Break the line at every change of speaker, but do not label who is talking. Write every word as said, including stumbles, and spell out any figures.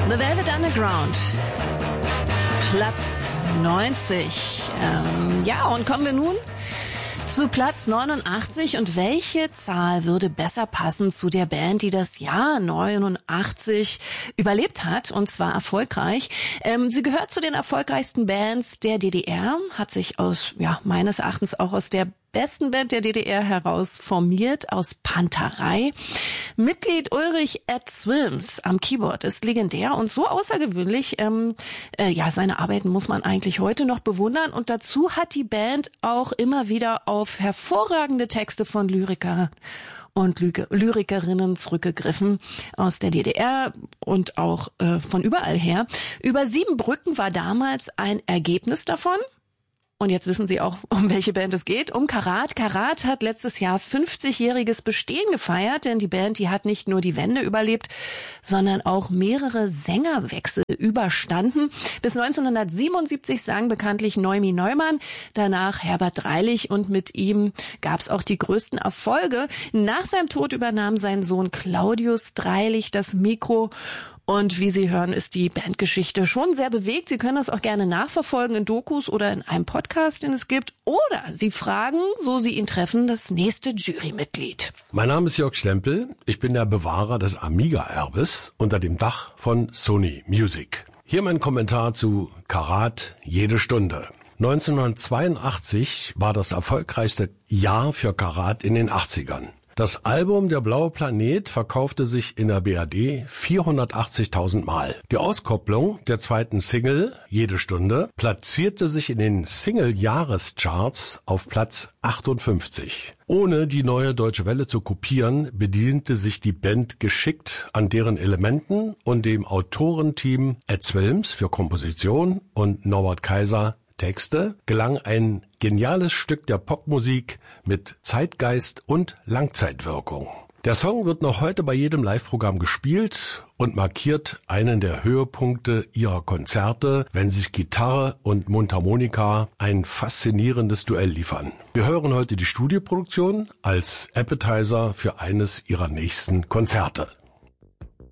The Velvet Underground, Platz neunzig. Ähm, ja, und kommen wir nun zu Platz neunundachtzig. Und welche Zahl würde besser passen zu der Band, die das Jahr neunundachtzig überlebt hat, und zwar erfolgreich? Ähm, sie gehört zu den erfolgreichsten Bands der D D R, hat sich aus, ja, meines Erachtens auch aus der besten Band der D D R heraus formiert, aus Panterei. Mitglied Ulrich Ed Swilms am Keyboard ist legendär und so außergewöhnlich. Ähm, äh, ja, seine Arbeiten muss man eigentlich heute noch bewundern. Und dazu hat die Band auch immer wieder auf hervorragende Texte von Lyrikern und Lyrikerinnen zurückgegriffen aus der D D R und auch äh, von überall her. Über sieben Brücken war damals ein Ergebnis davon. Und jetzt wissen Sie auch, um welche Band es geht. Um Karat. Karat hat letztes Jahr fünfzigjähriges Bestehen gefeiert, denn die Band, die hat nicht nur die Wende überlebt, sondern auch mehrere Sängerwechsel überstanden. Bis neunzehnhundertsiebenundsiebzig sang bekanntlich Neumi Neumann, danach Herbert Dreilich, und mit ihm gab es auch die größten Erfolge. Nach seinem Tod übernahm sein Sohn Claudius Dreilich das Mikro. Und wie Sie hören, ist die Bandgeschichte schon sehr bewegt. Sie können das auch gerne nachverfolgen in Dokus oder in einem Podcast, den es gibt. Oder Sie fragen, so Sie ihn treffen, das nächste Jurymitglied.
Mein Name ist Jörg Schlempel. Ich bin der Bewahrer des Amiga-Erbes unter dem Dach von Sony Music. Hier mein Kommentar zu Karat jede Stunde. neunzehnhundertzweiundachtzig war das erfolgreichste Jahr für Karat in den achtzigern. Das Album Der blaue Planet verkaufte sich in der B R D vierhundertachtzigtausend Mal. Die Auskopplung der zweiten Single, Jede Stunde, platzierte sich in den Single-Jahrescharts auf Platz achtundfünfzig. Ohne die Neue Deutsche Welle zu kopieren, bediente sich die Band geschickt an deren Elementen und dem Autorenteam Ed Swilms für Komposition und Norbert Kaiser Texte, gelang ein geniales Stück der Popmusik mit Zeitgeist und Langzeitwirkung. Der Song wird noch heute bei jedem Live-Programm gespielt und markiert einen der Höhepunkte ihrer Konzerte, wenn sich Gitarre und Mundharmonika ein faszinierendes Duell liefern. Wir hören heute die Studioproduktion als Appetizer für eines ihrer nächsten Konzerte.